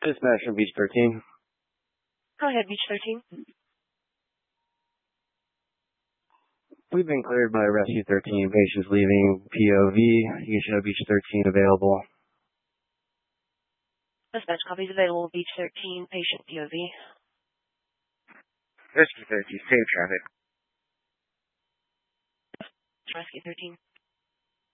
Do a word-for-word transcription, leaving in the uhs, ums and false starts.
Dispatch from Beach thirteen. Go ahead, Beach thirteen. We've been cleared by Rescue thirteen. Patients leaving P O V. You can show Beach thirteen available. Dispatch copies available. Beach thirteen. Patient P O V. Rescue thirteen. Safe traffic. Rescue thirteen.